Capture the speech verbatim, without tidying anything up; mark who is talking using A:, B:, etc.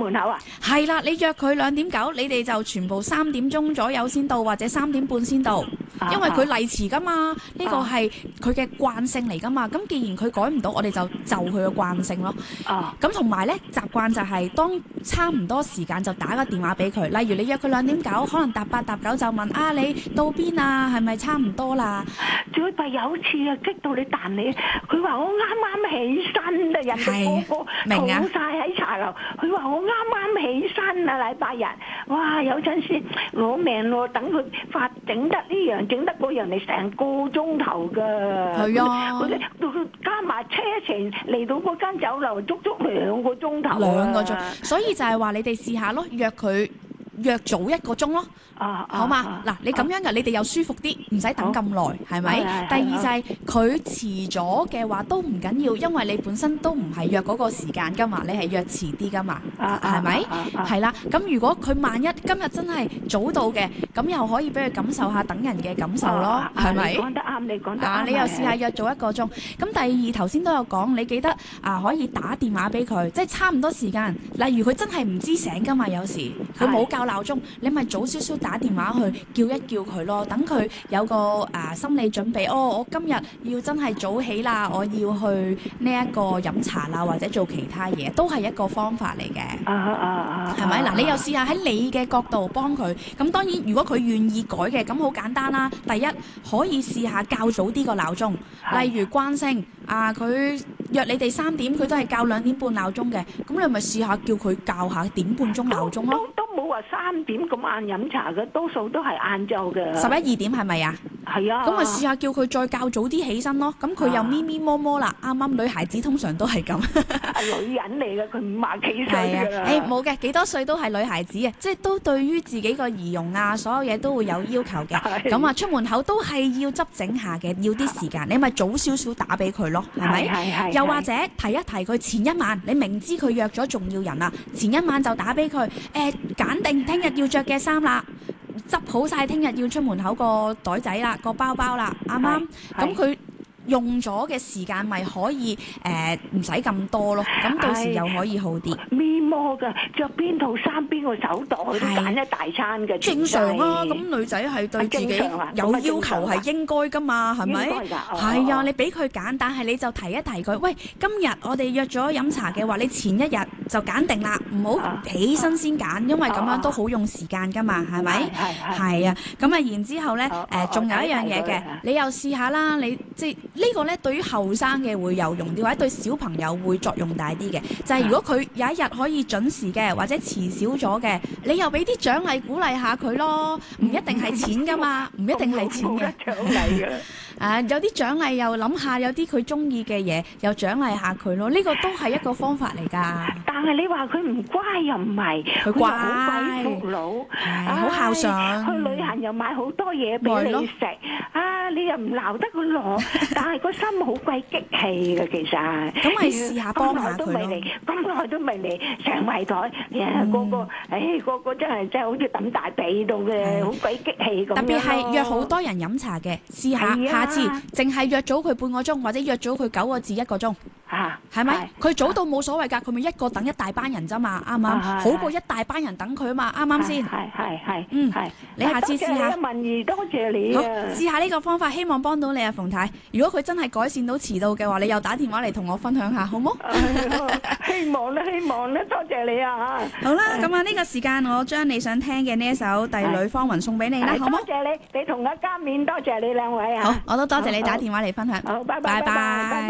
A: 門口啊？
B: 係啦，你約佢兩點九，你哋就全部三點鐘左右先到，或者三點半先到，因為佢例遲噶嘛，呢個係佢嘅慣性嚟噶嘛。咁既然佢改唔到，我哋就就佢嘅慣性咯。咁同埋呢習慣就係當差唔多時間就打個電話俾佢，例如你約佢兩點九，可能搭八搭九就問啊你到邊啊，係咪差唔多啦？
A: 最弊有次啊，激到你彈你，佢話我啱啱起身啊，人哋個個坐晒喺茶樓，佢話我啱啱起身啊，禮拜日，哇有陣時攞命咯，等佢發整得呢樣整得嗰樣嚟成個鐘頭㗎。係啊，佢哋加埋車程嚟到嗰間酒樓足足兩個鐘頭。兩個鐘，
B: 所以就係話你哋試下咯，約佢。約早一個鐘咯，
A: 啊、
B: 好嘛？嗱、啊，你咁樣嘅，啊、你哋又舒服啲，唔使等咁耐，係咪？第二就係佢遲咗嘅話都唔緊要，因為你本身都唔係約嗰個時間噶嘛，你係約遲啲噶嘛，係咪？係啦，咁如果佢萬一今日真係早到嘅，咁又可以俾佢感受下等人嘅感受咯，係咪？
A: 你講得啱，你講得啱。
B: 啊，你又試下約早一個鐘。咁第二頭先都有講，你記得啊，可以打電話俾佢，即係差唔多時間。例如佢真係唔知醒噶嘛，有時佢冇教鬧鐘，你咪早少少打電話去叫一叫佢咯，等佢有個啊心理準備。哦，我今日要真係早起啦，我要去呢一個飲茶啦，或者做其他嘢，都係一個方法嚟嘅。
A: 啊啊啊！
B: 係咪？嗱，你又試下喺你嘅角度幫佢。咁當然，如果佢願意改嘅，咁好簡單啦。第一，可以試下較早啲個鬧鐘，例如慣性啊，佢約你哋三點，佢都係較兩點半鬧鐘嘅。咁你咪試下叫佢較下點半鐘鬧鐘咯。
A: 冇話三點咁晏飲茶嘅，多數都係晏晝嘅。
B: 十一二點係咪啊？
A: 係啊。
B: 咁咪試下叫佢再較早啲起身咯。咁佢又咪咪摸摸啦，啱啱女孩子通常都係咁。
A: 係女人嚟嘅，佢五廿幾歲㗎啦。
B: 誒冇嘅，幾多歲都係女孩子嘅，即係都對於自己個儀容啊，所有嘢都會有要求嘅。咁啊，出門口都係要執整下嘅，要啲時間。你咪早少少打俾佢咯，係咪？係係。又或者提一提佢前一晚，你明知佢約咗重要人啦，前一晚就打俾佢誒。揀定聽日要着嘅衫啦，執好晒聽日要出門口個袋仔啦，個包包啦，啱啱？咁佢用咗嘅時間咪可以誒唔使咁多咯，咁到時又可以好啲。
A: 咪摸㗎，着邊套衫邊個手袋都揀一大餐嘅。
B: 正常啊，咁女仔係對自己有要求係應該㗎嘛，係咪？係啊，你俾佢揀，但係你就提一提佢，喂，今日我哋約咗飲茶嘅話，你前一日就揀定啦，唔好起身先揀，因為咁樣都好用時間㗎嘛，係咪？係係啊，咁啊，然之後咧誒，仲有一樣嘢嘅，你又試下啦，你即係。呢個呢對於後生嘅會有用啲，或者對小朋友會作用大啲嘅，就係如果佢有一日可以準時嘅，或者遲少咗嘅，你又俾啲獎勵鼓勵下佢咯，唔一定係錢㗎嘛，唔一定係錢嘅。
A: 獎勵嘅。
B: 啊，有啲獎勵又諗下，有啲佢中意嘅嘢又獎勵下佢咯，呢個都係一個方法嚟㗎。
A: 但係你話佢唔乖又唔係，
B: 佢乖，
A: 好鬼服老，
B: 好孝順。
A: 去旅行又買好多嘢俾你食，啊你又唔鬧得佢落，但係個心好鬼激氣嘅其實。
B: 咁咪試下幫下佢咯。咁耐都未嚟，
A: 咁耐都未嚟，成圍台，誒個個，誒個個真係真係好似揼大髀到嘅，好鬼激氣咁。
B: 特別係約好多人飲茶嘅，試下下次淨係約早佢半個鐘，或者約早佢九個字一個鐘。
A: 嚇，
B: 係咪？佢早到冇所謂㗎，佢咪一個等一大班人咋嘛，啱唔啱？好過一大班人等佢啊嘛，啱啱先？
A: 係係係，
B: 嗯，係。你下次試下。 好，試下呢個方法，希望幫到你啊，馮太。如果佢真係改善到遲到嘅話，你又打電話嚟同我分享下，好冇？
A: 希望啦，希望啦，多謝你啊！
B: 好啦，咁啊呢個時間我將你想聽嘅呢一首《帝女芳雲》送俾你啦，好冇？
A: 多謝你，你同我加冕，多謝你兩位啊！
B: 好，我都多謝你打電話嚟分享。
A: 好，拜拜，拜拜。